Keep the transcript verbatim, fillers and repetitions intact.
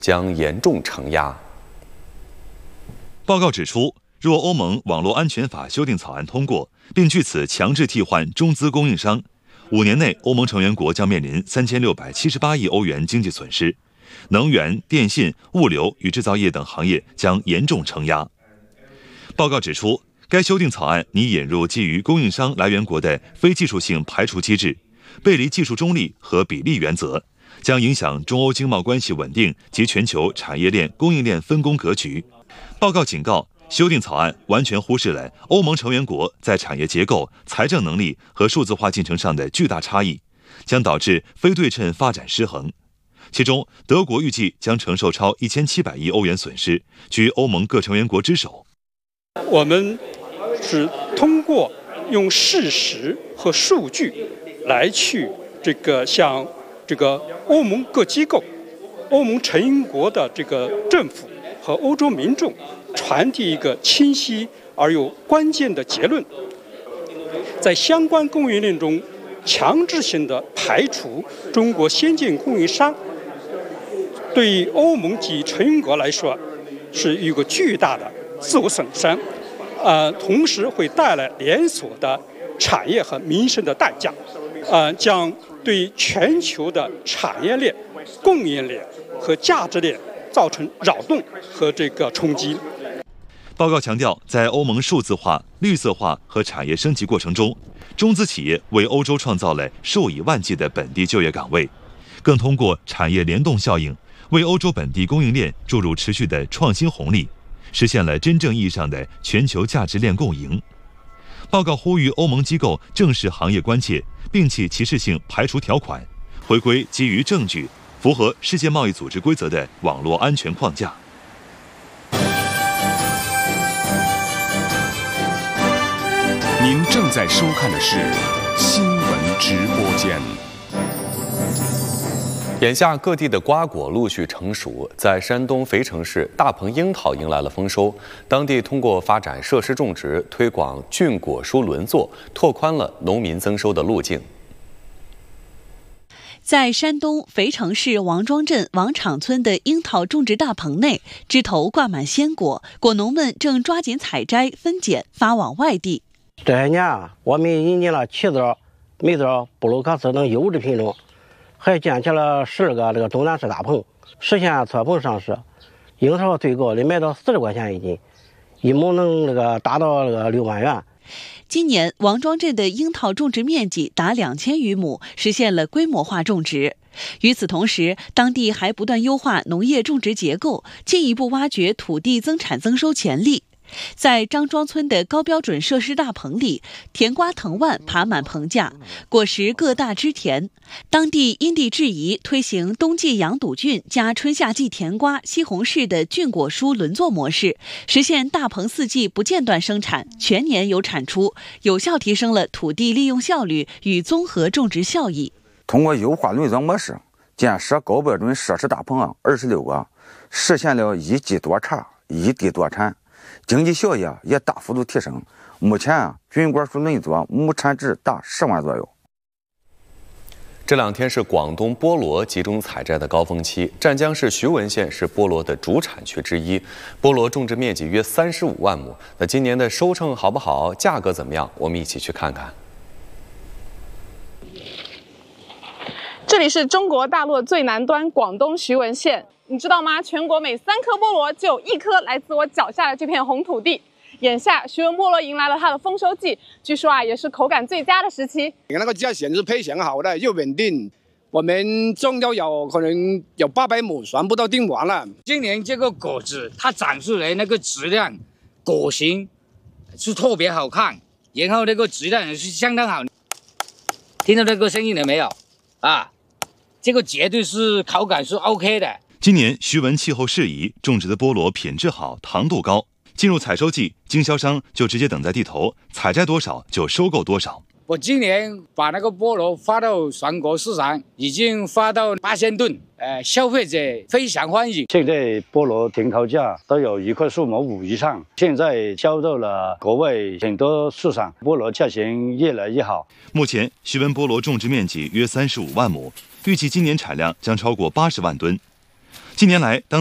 将严重承压。 报告指出，若欧盟网络安全法修订草案通过，并据此强制替换中资供应商，五年内欧盟成员国将面临三千六百七十八亿欧元经济损失，能源、电信、物流与制造业等行业将严重承压。报告指出，该修订草案拟引入基于供应商来源国的非技术性排除机制，背离技术中立和比例原则，将影响中欧经贸关系稳定及全球产业链供应链分工格局。报告警告，修订草案完全忽视了欧盟成员国在产业结构、财政能力和数字化进程上的巨大差异，将导致非对称发展失衡。其中，德国预计将承受超一千七百亿欧元损失，居欧盟各成员国之首。 我们是通过用事实和数据来去这个向这个欧盟各机构、欧盟成员国的这个政府和欧洲民众传递一个清晰而又关键的结论：在相关供应链中强制性的排除中国先进供应商，对于欧盟及成员国来说是一个巨大的自我损伤，呃，同时会带来连锁的产业和民生的代价，呃，将对全球的产业链、供应链和价值链造成扰动和这个冲击。 报告强调，在欧盟数字化、绿色化和产业升级过程中，中资企业为欧洲创造了数以万计的本地就业岗位，更通过产业联动效应，为欧洲本地供应链注入持续的创新红利，实现了真正意义上的全球价值链共赢。报告呼吁欧盟机构正视行业关切，摒弃歧视性排除条款，回归基于证据、符合世界贸易组织规则的网络安全框架。 您正在收看的是新闻直播间。 眼下各地的瓜果陆续成熟，在山东肥城市，大棚樱桃迎来了丰收。当地通过发展设施种植，推广菌果蔬轮作，拓宽了农民增收的路径。 在山东肥城市王庄镇王场村的樱桃种植大棚内，枝头挂满鲜果，果农们正抓紧采摘、分拣，发往外地。 这些年啊，我们引进了奇枣、美枣、布鲁克斯等优质品种，还建起了十二个这个终端式大棚，实现错棚上市。樱桃最高的卖到四十块钱一斤，一亩能这个达到这个六万元。 今年王庄镇的樱桃种植面积达两千余亩，实现了规模化种植。与此同时，当地还不断优化农业种植结构，进一步挖掘土地增产增收潜力。在张庄村的高标准设施大棚里，甜瓜藤蔓爬满棚架，果实个大枝甜。当地因地制宜推行冬季养堵菌加春夏季甜瓜、西红柿的菌果蔬轮作模式，实现大棚四季不间断生产，全年有产出，有效提升了土地利用效率与综合种植效益。 通过优化轮作模式，建设高标准设施大棚啊二十六个，实现了一季多产、一地多产。经济效益啊也大幅度提升，目前啊菌果蔬轮作亩产值达十万左右。 这两天是广东菠萝集中采摘的高峰期，湛江市徐闻县是菠萝的主产区之一，菠萝种植面积约三十五万亩。那今年的收成好不好，价格怎么样？我们一起去看看。 这里是中国大陆最南端广东徐闻县。你知道吗？全国每三颗菠萝就有一颗来自我脚下的这片红土地。眼下徐闻菠萝迎来了它的丰收季，据说啊也是口感最佳的时期。 那个价钱是非常好的，又稳定。我们种到有可能有八百亩，全部都订完了。 今年这个果子它长出来那个质量、果形是特别好看，然后那个质量也是相当好。听到这个声音了没有？啊，这个绝对是口感是 OK 的。 今年徐闻气候适宜，种植的菠萝品质好，糖度高。进入采收季，经销商就直接等在地头，采摘多少就收购多少。 我今年把那个菠萝发到全国市场，已经发到八千吨，呃，消费者非常欢迎。 现在菠萝停头价都有一块数毛五以上，现在销到了国外很多市场，菠萝价钱越来越好。 目前徐闻菠萝种植面积约三十五万亩，预计今年产量将超过八十万吨。 近年来，当